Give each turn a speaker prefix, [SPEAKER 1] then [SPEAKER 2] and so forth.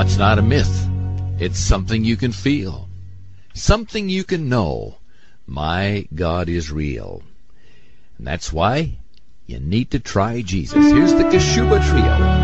[SPEAKER 1] it's not a myth. It's something you can feel, something you can know. My God is real. And that's why you need to try Jesus. Here's the Kashuba Trio.